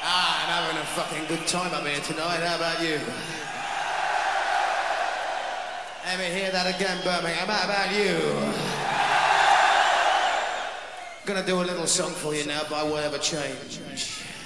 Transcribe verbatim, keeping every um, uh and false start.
Ah, I'm having a fucking good time up here tonight. How about you? Let me hear that again, Birmingham. How about you? Gonna do a little song for you now by way of a change.